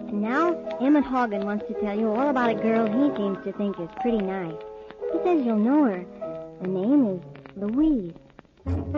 And now, Emmett Hogan wants to tell you all about a girl he seems to think is pretty nice. He says you'll know her. Her name is Louise.